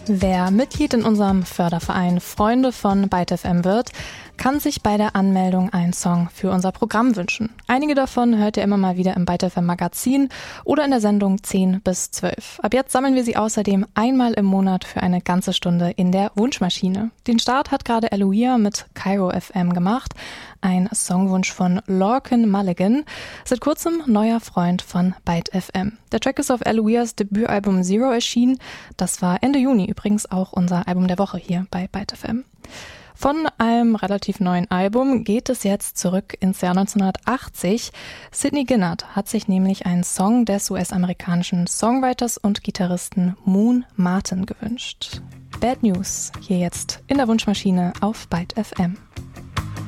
Wer Mitglied in unserem Förderverein Freunde von Byte FM wird, kann sich bei der Anmeldung einen Song für unser Programm wünschen. Einige davon hört ihr immer mal wieder im Byte FM Magazin oder in der Sendung 10 bis 12. Ab jetzt sammeln wir sie außerdem einmal im Monat für eine ganze Stunde in der Wunschmaschine. Den Start hat gerade Eloia mit Cairo FM gemacht, ein Songwunsch von Lorcan Mulligan, seit kurzem neuer Freund von Byte FM. Der Track ist auf Eloias Debütalbum Zero erschienen, das war Ende Juni übrigens auch unser Album der Woche hier bei Byte FM. Von einem relativ neuen Album geht es jetzt zurück ins Jahr 1980. Sydney Ginnard hat sich nämlich einen Song des US-amerikanischen Songwriters und Gitarristen Moon Martin gewünscht. Bad News, hier jetzt in der Wunschmaschine auf Byte FM.